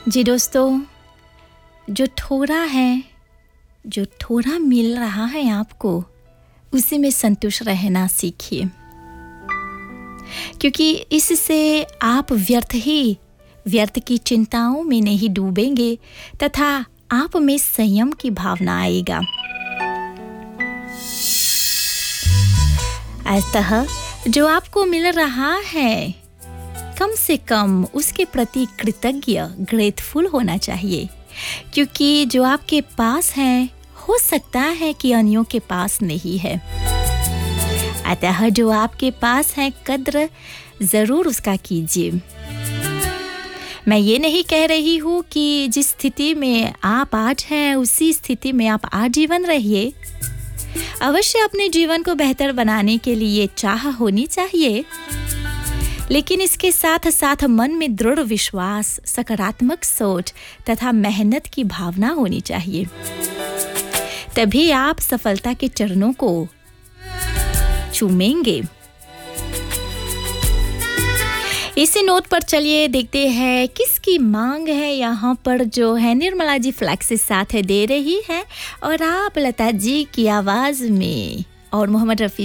जी दोस्तों, जो थोड़ा है, जो थोड़ा मिल रहा है आपको, उसी में संतुष्ट रहना सीखिए, क्योंकि इससे आप व्यर्थ की चिंताओं में नहीं डूबेंगे तथा आप में संयम की भावना आएगा। अतः जो आपको मिल रहा है, कम से कम उसके प्रति कृतज्ञ, ग्रेटफुल होना चाहिए, क्योंकि जो आपके पास है हो सकता है कि अन्यों के पास नहीं है। अतः जो आपके पास है कद्र ज़रूर उसका कीजिए। मैं ये नहीं कह रही हूँ कि जिस स्थिति में आप आज हैं उसी स्थिति में आप आजीवन रहिए। अवश्य अपने जीवन को बेहतर बनाने के लिए चाह होनी चाहिए, लेकिन इसके साथ साथ मन में दृढ़ विश्वास, सकारात्मक सोच तथा मेहनत की भावना होनी चाहिए। तभी आप सफलता के चरणों को चूमेंगे। इसी नोट पर चलिए देखते हैं किसकी मांग है। यहाँ पर जो है निर्मला जी फ्लैक्स साथ दे रही है और आप लता जी की आवाज में और मोहम्मद रफी